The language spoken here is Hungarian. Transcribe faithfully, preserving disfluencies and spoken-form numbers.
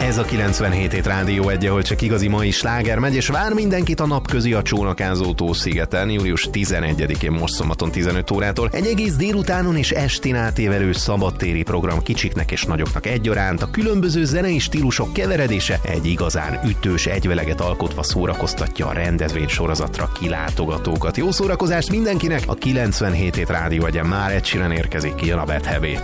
Ez a kilencvenhét hét Rádió egy, ahol csak igazi mai sláger megy, és vár mindenkit a napközi a csónakázó Tószigeten, július tizenegyedikén most szombaton tizenöt órától. Egy egész délutánon és estén átévelő szabadtéri program kicsiknek és nagyoknak egyaránt, a különböző zenei stílusok keveredése egy igazán ütős egyveleget alkotva szórakoztatja a rendezvény sorozatra kilátogatókat. Jó szórakozást mindenkinek! A kilencvenhét hét Rádió egyen már egy érkezik, jön a Bad Habit.